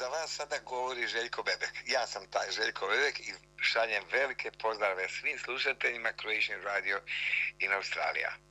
za vas sada govori Željko Bebek. Ja sam taj Željko Bebek i šaljem velike pozdrave svim slušateljima Croatian Radio in Australija.